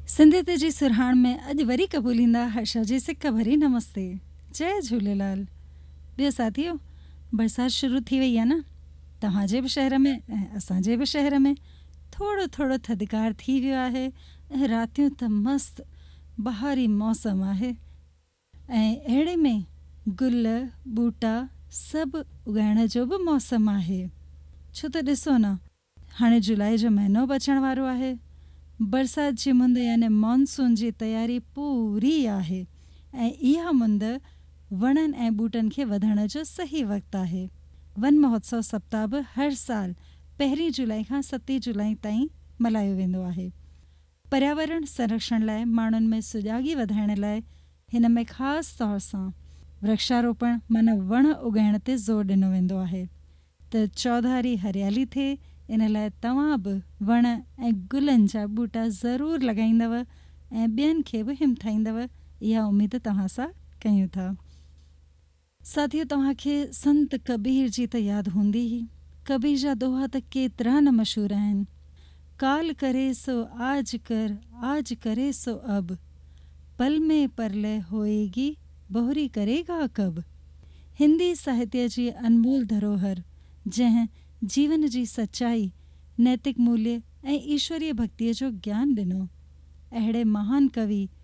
सिंधियत जी सुरहाण में अॼु वरी क़बूलींदा हर्षा जी सिक भरी नमस्ते। जय झूलेलाल। ॿियो साथियो, बरसाति शुरू थी वई आहे न। तव्हांजे बि शहर में ऐं असांजे बि शहर में थोरो थोरो थधिकार थी वियो आहे ऐं रातियूं त मस्तु बहारी मौसम आहे। ऐं अहिड़े में गुल ॿूटा सभु उगाइण जो बि मौसम आहे। छो त ॾिसो न, हाणे जुलाई जो महीनो बि अचण वारो आहे। बरसाति जी मुंद यानी मानसून जी तयारी पूरी आहे ऐं इहा मुंद वणनि ऐं ॿूटनि खे वधण जो सही वक़्तु आहे। वन महोत्सव सप्ताह बि हर साल 1 जुलाई खां 7 जुलाई ताईं मल्हायो वेंदो आहे। पर्यावरण संरक्षण लाइ माण्हुनि में सुजाॻी वधाइण लाइ हिन में ख़ासि तौर सां वृक्षारोपण माना वण उगाइण ते ज़ोर ॾिनो वेंदो आहे त चौधारी हरियाली थिए। इन लाइ तव्हां बि वण ऐं गुलनि जा ॿूटा ज़रूरु लॻाईंदव ऐं ॿियनि खे बि हिमथाईंदव, इहा उमेद तव्हां सां कयूं था। साथियो, तव्हांखे संत कबीर जी त यादि हूंदी ई। कबीर जा दोहा त केतिरा न मशहूरु आहिनि। काल करे सो आज कर, आज करे सो अब, पल में परलय होएगी, बोहरी करेगा कब। हिंदी साहित्य जी अनमोल धरोहर जंहिं जीवन जी सचाई, नैतिक मूल्य ऐं ईश्वरीय भक्तीअ जो ज्ञान ॾिनो। अहिड़े महान कवि